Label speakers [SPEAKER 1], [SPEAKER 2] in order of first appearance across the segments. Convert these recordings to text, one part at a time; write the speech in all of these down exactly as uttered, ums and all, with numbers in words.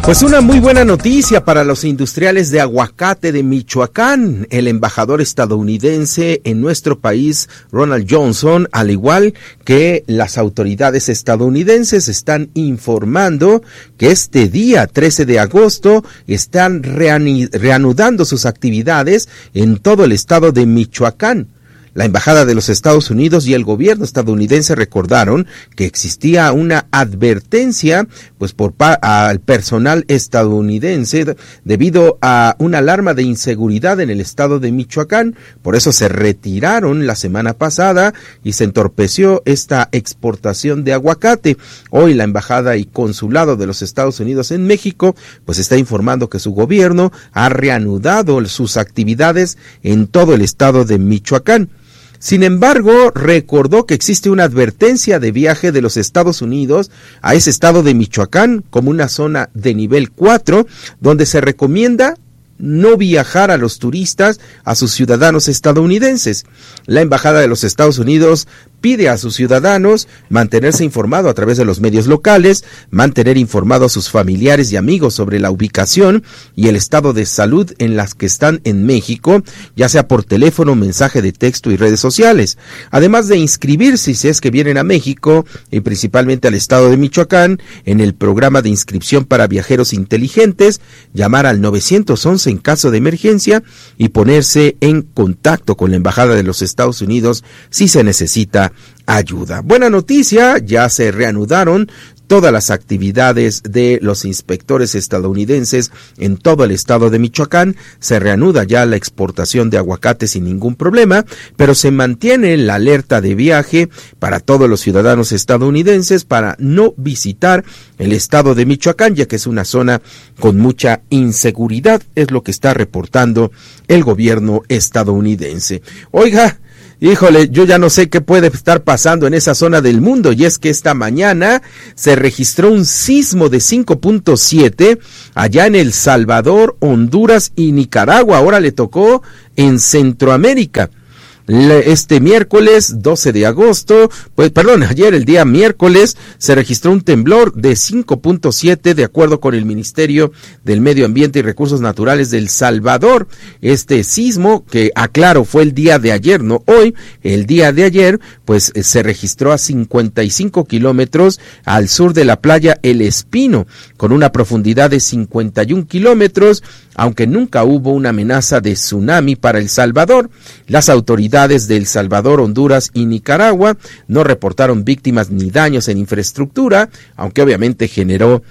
[SPEAKER 1] Pues una muy buena noticia para los industriales de aguacate de Michoacán. El embajador estadounidense en nuestro país, Ronald Johnson, al igual que las autoridades estadounidenses, están informando que este día trece de agosto están reanudando sus actividades en todo el estado de Michoacán. La Embajada de los Estados Unidos y el gobierno estadounidense recordaron que existía una advertencia pues por pa- al personal estadounidense debido a una alarma de inseguridad en el estado de Michoacán. Por eso se retiraron la semana pasada y se entorpeció esta exportación de aguacate. Hoy la Embajada y Consulado de los Estados Unidos en México pues está informando que su gobierno ha reanudado sus actividades en todo el estado de Michoacán. Sin embargo, recordó que existe una advertencia de viaje de los Estados Unidos a ese estado de Michoacán como una zona de nivel cuatro, donde se recomienda no viajar a los turistas, a sus ciudadanos estadounidenses. La Embajada de los Estados Unidos pide a sus ciudadanos mantenerse informado a través de los medios locales, mantener informado a sus familiares y amigos sobre la ubicación y el estado de salud en las que están en México, ya sea por teléfono, mensaje de texto y redes sociales. Además de inscribirse si es que vienen a México y principalmente al estado de Michoacán en el programa de inscripción para viajeros inteligentes, llamar al nueve once en caso de emergencia y ponerse en contacto con la Embajada de los Estados Unidos si se necesita ayuda. Buena noticia, ya se reanudaron todas las actividades de los inspectores estadounidenses en todo el estado de Michoacán. Se reanuda ya la exportación de aguacate sin ningún problema, pero se mantiene la alerta de viaje para todos los ciudadanos estadounidenses para no visitar el estado de Michoacán, ya que es una zona con mucha inseguridad, es lo que está reportando el gobierno estadounidense. Oiga, híjole, yo ya no sé qué puede estar pasando en esa zona del mundo, y es que esta mañana se registró un sismo de cinco punto siete allá en El Salvador, Honduras y Nicaragua. Ahora le tocó en Centroamérica. Este miércoles doce de agosto, pues perdón, ayer el día miércoles se registró un temblor de cinco punto siete de acuerdo con el Ministerio del Medio Ambiente y Recursos Naturales de El Salvador. Este sismo, que aclaro fue el día de ayer, no hoy, el día de ayer, pues se registró a cincuenta y cinco kilómetros al sur de la playa El Espino, con una profundidad de cincuenta y un kilómetros, aunque nunca hubo una amenaza de tsunami para El Salvador. Las autoridades de El Salvador, Honduras y Nicaragua no reportaron víctimas ni daños en infraestructura, aunque obviamente generó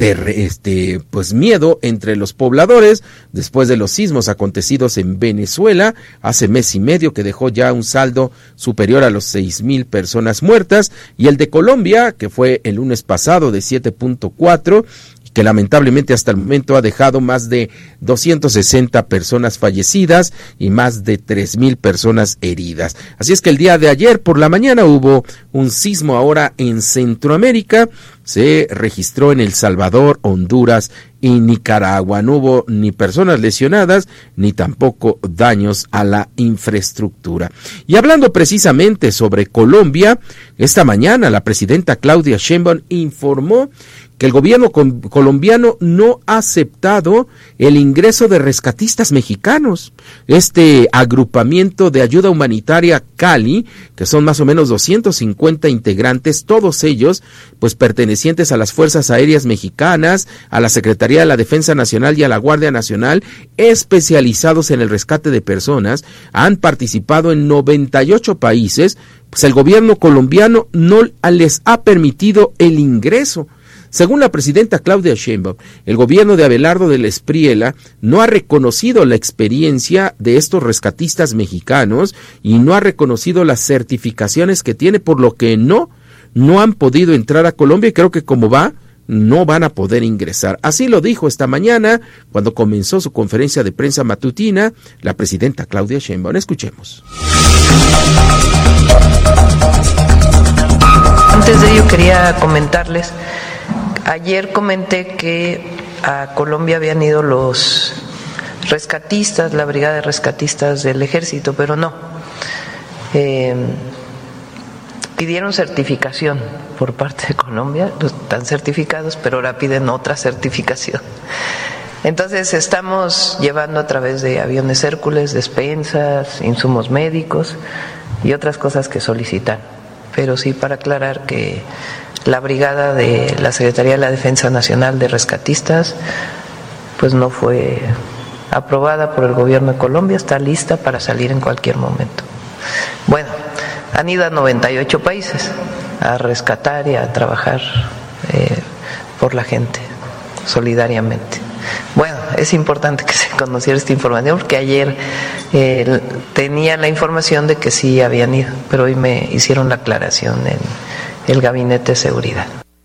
[SPEAKER 1] este pues miedo entre los pobladores después de los sismos acontecidos en Venezuela hace mes y medio, que dejó ya un saldo superior a los seis mil personas muertas, y el de Colombia, que fue el lunes pasado, de siete punto cuatro, que lamentablemente hasta el momento ha dejado más de doscientas sesenta personas fallecidas y más de tres mil personas heridas. Así es que el día de ayer por la mañana hubo un sismo ahora en Centroamérica, se registró en El Salvador, Honduras y Nicaragua. No hubo ni personas lesionadas ni tampoco daños a la infraestructura. Y hablando precisamente sobre Colombia, esta mañana la presidenta Claudia Sheinbaum informó que el gobierno colombiano no ha aceptado el ingreso de rescatistas mexicanos. Este agrupamiento de ayuda humanitaria Cali, que son más o menos doscientos cincuenta integrantes, todos ellos pues pertenecientes a las Fuerzas Aéreas Mexicanas, a la Secretaría de la Defensa Nacional y a la Guardia Nacional, especializados en el rescate de personas, han participado en noventa y ocho países, pues el gobierno colombiano no les ha permitido el ingreso. Según la presidenta Claudia Sheinbaum, el gobierno de Abelardo del Espriella no ha reconocido la experiencia de estos rescatistas mexicanos y no ha reconocido las certificaciones que tiene, por lo que no, no han podido entrar a Colombia, y creo que como va, no van a poder ingresar. Así lo dijo esta mañana cuando comenzó su conferencia de prensa matutina la presidenta Claudia Sheinbaum. Escuchemos.
[SPEAKER 2] Antes de ello quería comentarles, ayer comenté que a Colombia habían ido los rescatistas, la brigada de rescatistas del ejército, pero no. Eh, pidieron certificación por parte de Colombia, están certificados, pero ahora piden otra certificación. Entonces estamos llevando a través de aviones Hércules despensas, insumos médicos y otras cosas que solicitan. Pero sí, para aclarar que la brigada de la Secretaría de la Defensa Nacional de Rescatistas pues no fue aprobada por el gobierno de Colombia, está lista para salir en cualquier momento. Bueno, han ido a noventa y ocho países a rescatar y a trabajar eh, por la gente, solidariamente. Bueno, es importante que se conociera esta información porque ayer eh, tenía la información de que sí habían ido, pero hoy me hicieron la aclaración en el Gabinete de Seguridad.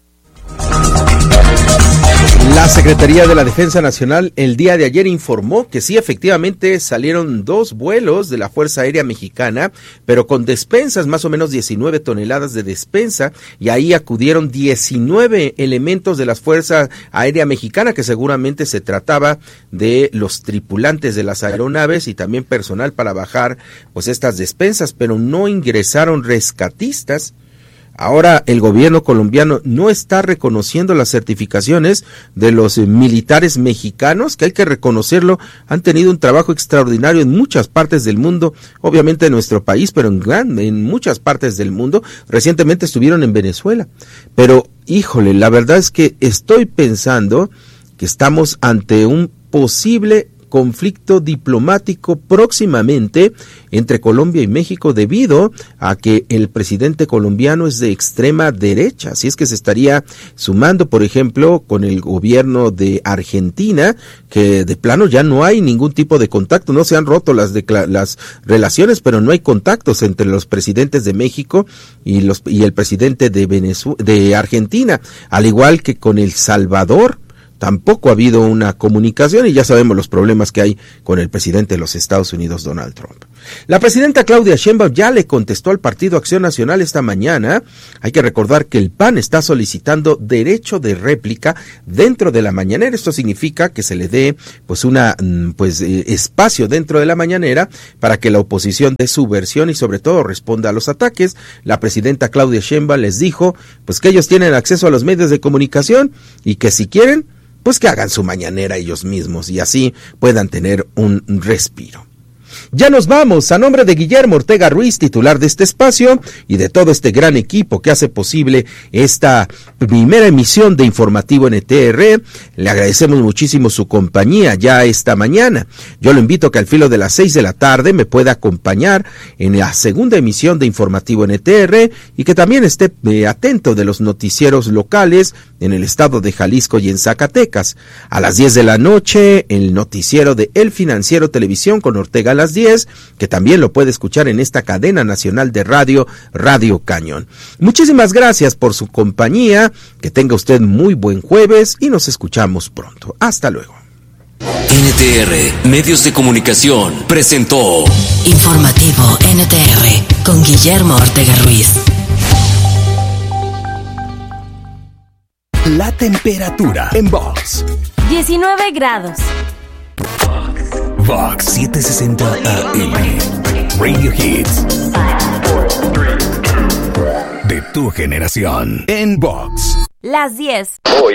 [SPEAKER 1] La Secretaría de la Defensa Nacional el día de ayer informó que sí, efectivamente salieron dos vuelos de la Fuerza Aérea Mexicana, pero con despensas, más o menos diecinueve toneladas de despensa, y ahí acudieron diecinueve elementos de la Fuerza Aérea Mexicana, que seguramente se trataba de los tripulantes de las aeronaves y también personal para bajar pues estas despensas, pero no ingresaron rescatistas. Ahora el gobierno colombiano no está reconociendo las certificaciones de los militares mexicanos, que hay que reconocerlo, han tenido un trabajo extraordinario en muchas partes del mundo, obviamente en nuestro país, pero en gran, en muchas partes del mundo. Recientemente estuvieron en Venezuela, pero híjole, la verdad es que estoy pensando que estamos ante un posible conflicto diplomático próximamente entre Colombia y México debido a que el presidente colombiano es de extrema derecha, así es que se estaría sumando, por ejemplo, con el gobierno de Argentina, que de plano ya no hay ningún tipo de contacto, no se han roto las, las relaciones, pero no hay contactos entre los presidentes de México y, los, y el presidente de, Venezuela, de Argentina, al igual que con El Salvador. Tampoco ha habido una comunicación y ya sabemos los problemas que hay con el presidente de los Estados Unidos, Donald Trump. La presidenta Claudia Sheinbaum ya le contestó al Partido Acción Nacional esta mañana. Hay que recordar que el P A N está solicitando derecho de réplica dentro de la mañanera. Esto significa que se le dé pues una pues eh, espacio dentro de la mañanera para que la oposición dé su versión y sobre todo responda a los ataques. La presidenta Claudia Sheinbaum les dijo pues que ellos tienen acceso a los medios de comunicación y que si quieren pues que hagan su mañanera ellos mismos y así puedan tener un respiro. Ya nos vamos. A nombre de Guillermo Ortega Ruiz, titular de este espacio, y de todo este gran equipo que hace posible esta primera emisión de Informativo N T R, le agradecemos muchísimo su compañía ya esta mañana. Yo lo invito a que al filo de las seis de la tarde me pueda acompañar en la segunda emisión de Informativo N T R y que también esté eh, atento de los noticieros locales en el estado de Jalisco y en Zacatecas. A las diez de la noche, el noticiero de El Financiero Televisión con Ortega a las diez, que también lo puede escuchar en esta cadena nacional de radio, Radio Cañón. Muchísimas gracias por su compañía, que tenga usted muy buen jueves y nos escuchamos pronto. Hasta luego.
[SPEAKER 3] N T R, Medios de Comunicación, presentó
[SPEAKER 4] Informativo N T R, con Guillermo Ortega Ruiz.
[SPEAKER 5] La temperatura en Vox.
[SPEAKER 6] diecinueve grados.
[SPEAKER 5] Vox setecientos sesenta A M. Radio Hits. De tu generación. En Vox.
[SPEAKER 6] Las diez.
[SPEAKER 7] Hoy.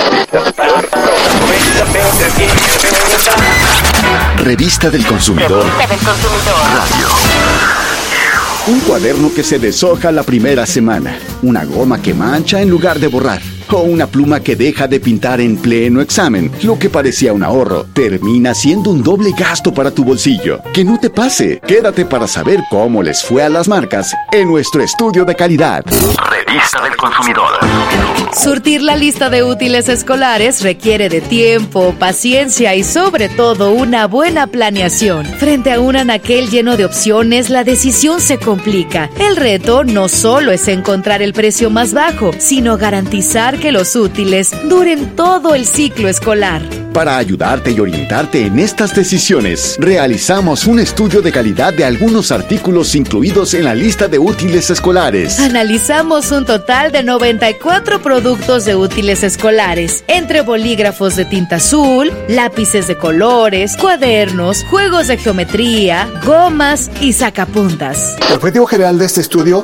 [SPEAKER 8] Revista del Consumidor.
[SPEAKER 6] Revista del Consumidor.
[SPEAKER 8] Radio. Un cuaderno que se deshoja la primera semana. Una goma que mancha en lugar de borrar. O una pluma que deja de pintar en pleno examen. Lo que parecía un ahorro termina siendo un doble gasto para tu bolsillo. Que no te pase. Quédate para saber cómo les fue a las marcas en nuestro estudio de calidad.
[SPEAKER 7] Revista del Consumidor.
[SPEAKER 9] Surtir la lista de útiles escolares requiere de tiempo, paciencia y sobre todo una buena planeación. Frente a un anaquel lleno de opciones, la decisión se complica. El reto no solo es encontrar el precio más bajo, sino garantizar que los útiles duren todo el ciclo escolar.
[SPEAKER 8] Para ayudarte y orientarte en estas decisiones, realizamos un estudio de calidad de algunos artículos incluidos en la lista de útiles escolares.
[SPEAKER 9] Analizamos un total de noventa y cuatro productos de útiles escolares, entre bolígrafos de tinta azul, lápices de colores, cuadernos, juegos de geometría, gomas y sacapuntas.
[SPEAKER 10] El objetivo general de este estudio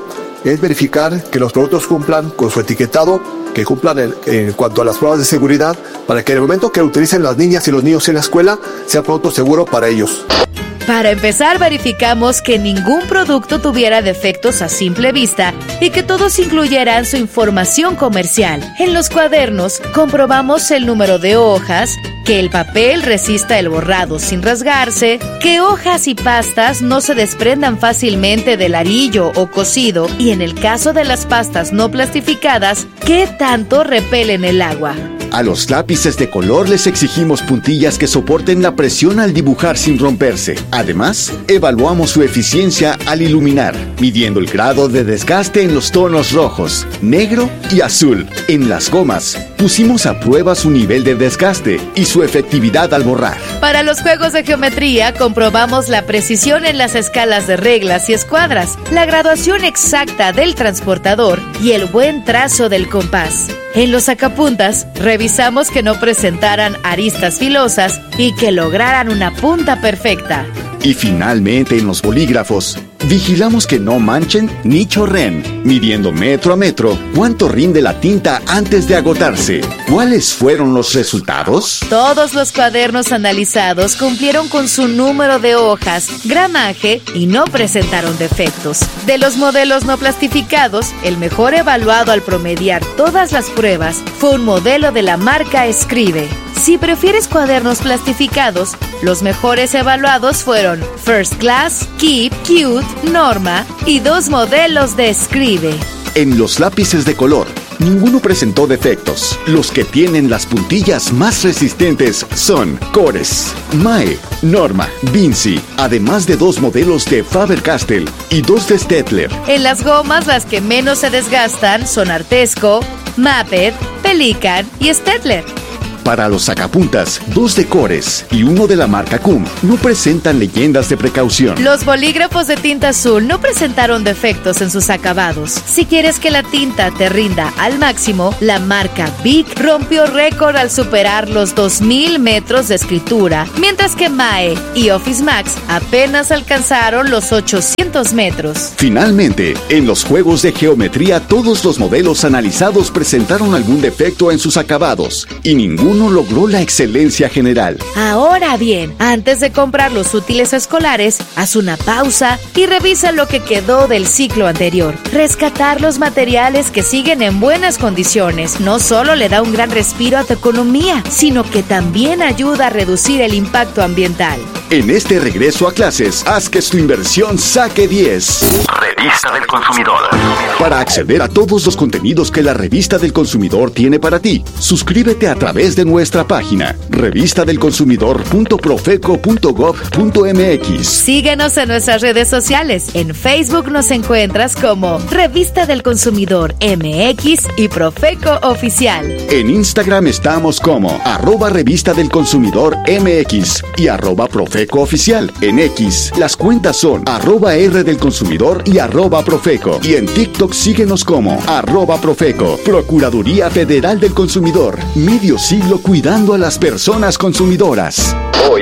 [SPEAKER 10] es verificar que los productos cumplan con su etiquetado, que cumplan en, en cuanto a las pruebas de seguridad, para que en el momento que utilicen las niñas y los niños en la escuela, sea producto seguro para ellos.
[SPEAKER 9] Para empezar, verificamos que ningún producto tuviera defectos a simple vista y que todos incluyeran su información comercial. En los cuadernos, comprobamos el número de hojas, que el papel resista el borrado sin rasgarse, que hojas y pastas no se desprendan fácilmente del arillo o cosido y en el caso de las pastas no plastificadas, que tanto repelen el agua.
[SPEAKER 8] A los lápices de color les exigimos puntillas que soporten la presión al dibujar sin romperse. Además, evaluamos su eficiencia al iluminar, midiendo el grado de desgaste en los tonos rojos, negro y azul. En las gomas, pusimos a prueba su nivel de desgaste y su efectividad al borrar.
[SPEAKER 9] Para los juegos de geometría, comprobamos la precisión en las escalas de reglas y escuadras, la graduación exacta del transportador y el buen trazo del compás. En los sacapuntas, revisamos que no presentaran aristas filosas y que lograran una punta perfecta.
[SPEAKER 8] Y finalmente en los bolígrafos, vigilamos que no manchen ni chorren, midiendo metro a metro cuánto rinde la tinta antes de agotarse. ¿Cuáles fueron los resultados?
[SPEAKER 9] Todos los cuadernos analizados cumplieron con su número de hojas, gramaje y no presentaron defectos. De los modelos no plastificados, el mejor evaluado al promediar todas las pruebas fue un modelo de la marca Escribe. Si prefieres cuadernos plastificados, los mejores evaluados fueron First Class, Keep, Cute, Norma y dos modelos de Escribe.
[SPEAKER 8] En los lápices de color, ninguno presentó defectos. Los que tienen las puntillas más resistentes son Cores, Mae, Norma, Vinci, además de dos modelos de Faber-Castell y dos de Staedtler.
[SPEAKER 9] En las gomas, las que menos se desgastan son Artesco, Maped, Pelican y Staedtler.
[SPEAKER 8] Para los sacapuntas, dos de Cores y uno de la marca Cum no presentan leyendas de precaución.
[SPEAKER 9] Los bolígrafos de tinta azul no presentaron defectos en sus acabados. Si quieres que la tinta te rinda al máximo, la marca Bic rompió récord al superar los dos mil metros de escritura, mientras que Mae y Office Max apenas alcanzaron los ochocientos metros.
[SPEAKER 8] Finalmente, en los juegos de geometría, todos los modelos analizados presentaron algún defecto en sus acabados y ninguno no logró la excelencia general.
[SPEAKER 9] Ahora bien, antes de comprar los útiles escolares, haz una pausa y revisa lo que quedó del ciclo anterior. Rescatar los materiales que siguen en buenas condiciones no solo le da un gran respiro a tu economía, sino que también ayuda a reducir el impacto ambiental.
[SPEAKER 8] En este regreso a clases, haz que tu inversión saque diez.
[SPEAKER 7] Revista del Consumidor.
[SPEAKER 8] Para acceder a todos los contenidos que la Revista del Consumidor tiene para ti, suscríbete a través de nuestra página revista del consumidor punto profeco punto gov punto mx.
[SPEAKER 9] Síguenos en nuestras redes sociales. En Facebook nos encuentras como Revista del Consumidor M X y Profeco Oficial.
[SPEAKER 8] En Instagram estamos como arroba Revista del Consumidor M X y arroba Profeco Oficial. En X, las cuentas son arroba R del Consumidor y arroba Profeco. Y en TikTok síguenos como arroba Profeco. Procuraduría Federal del Consumidor. Medio siglo cuidando a las personas consumidoras.
[SPEAKER 7] Hoy,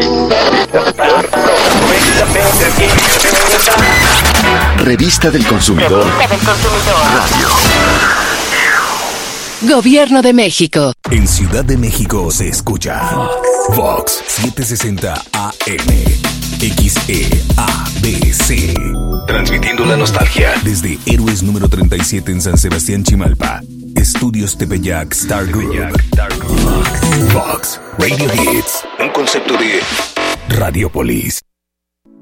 [SPEAKER 8] Revista del Consumidor. Radio.
[SPEAKER 4] Gobierno de México.
[SPEAKER 5] En Ciudad de México se escucha Vox setecientos sesenta A M, X E A B C. Transmitiendo la nostalgia desde Héroes número treinta y siete en San Sebastián, Chimalpa. Estudios Tepeyac Star Group. Vox Radio Hits. Un concepto de Radiopolis.